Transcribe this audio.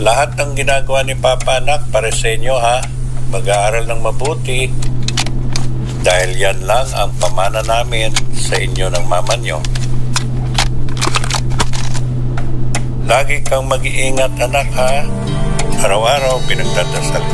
Lahat ng ginagawa ni Papa, anak, para sa inyo, ha? Mag-aaral ng mabuti. Dahil yan lang ang pamana namin sa inyo ng mama nyo. Lagi kang mag-iingat, anak, ha? Araw-araw pinagdadasal